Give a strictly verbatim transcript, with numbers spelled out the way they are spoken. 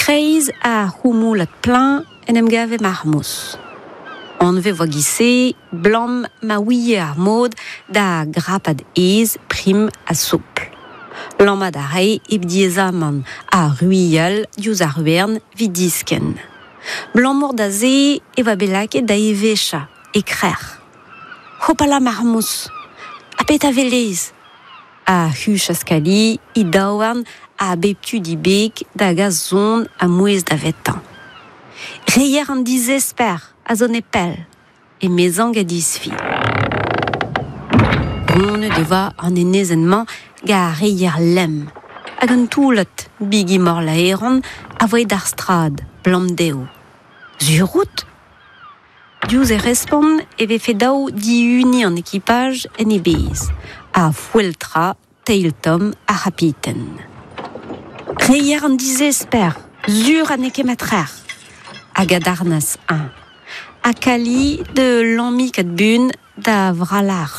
Kreiz a humoulat plein en em gave marmous. On ve vo gisse blam ma ouie ar mod da grapad ez prim a souple. Lammad a rei eb diezaman a ruial diouz ar wern vid disken. Blammour da ze eva belaket da evecha e krer. Hopala marmous, a pet a velez. A huch askali i daouarn a beptu di bek da gaz zon a mouez da vetan. Reier an dizesper a zon epel, e mezang a disfi. Ronne deva an enezenman ga reier lem, hag an toulet bigi mor la eron a voed ar strad, blam deo. Zurout? Diouz e respon e ve fe daou di uni an ekipaj en e bez, a foueltra teil tom a rapiten. Reier an dizesper, zur an ekemetrer, hag a darnas un. A kali de lammi kat bun da vralar